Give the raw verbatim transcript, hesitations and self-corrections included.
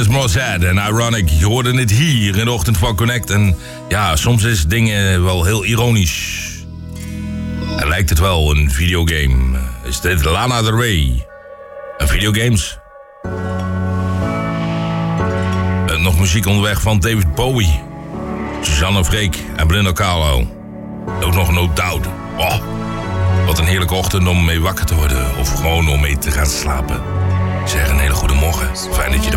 Alanis Morissette en Ironic. Je hoorde het hier in de ochtend van Connect. En ja, soms is dingen wel heel ironisch. En lijkt het wel een videogame. Is dit Lana Del Rey? En videogames? En nog muziek onderweg van David Bowie, Suzanne Freek en Brenda Carlo. Ook nog No Doubt. Oh, wat een heerlijke ochtend om mee wakker te worden. Of gewoon om mee te gaan slapen. Ik zeg een hele goede morgen. Fijn dat je er